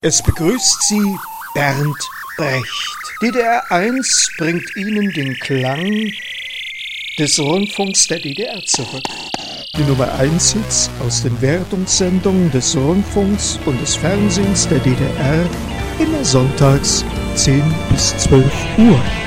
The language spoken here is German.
Es begrüßt Sie Bernd Brecht. DDR 1 bringt Ihnen den Klang des Rundfunks der DDR zurück. Die Nummer 1 Hits aus den Wertungssendungen des Rundfunks und des Fernsehens der DDR, immer sonntags 10 bis 12 Uhr.